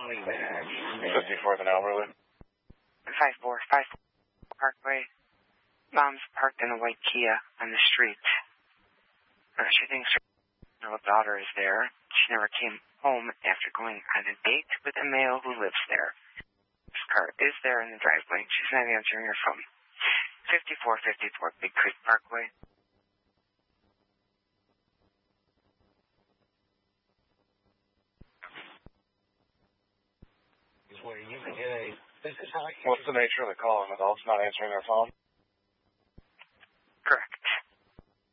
54th and Elmerly. 5454 Parkway. Mom's parked in a white Kia on the street. She thinks her little daughter is there. She never came home after going on a date with a male who lives there. This car is there in the driveway. She's not answering her phone. 5454 Big Creek Parkway. What's the nature of the call? An adult's not answering their phone?